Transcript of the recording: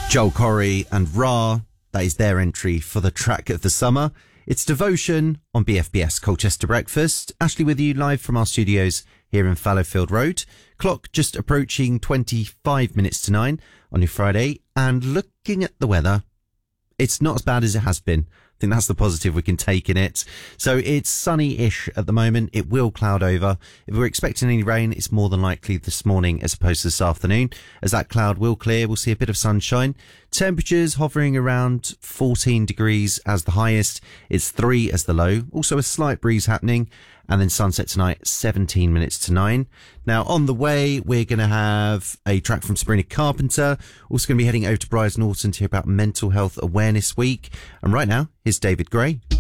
Joel Corry and Ra, that is their entry for the track of the summer. It's Devotion on BFBS Colchester Breakfast. Ashley with you live from our studios here in Fallowfield Road. Clock just approaching 25 minutes to 9 on your Friday. And looking at the weather, it's not as bad as it has been. I think that's the positive we can take in it. So it's sunny-ish at the moment. It will cloud over. If we're expecting any rain, it's more than likely this morning as opposed to this afternoon. As that cloud will clear, we'll see a bit of sunshine. Temperatures hovering around 14 degrees as the highest. It's 3 as the low. Also a slight breeze happening. And then sunset tonight, 17 minutes to 9. Now, on the way, we're going to have a track from Sabrina Carpenter. Also going to be heading over to Briars Norton to hear about Mental Health Awareness Week. And right now, here's David Gray.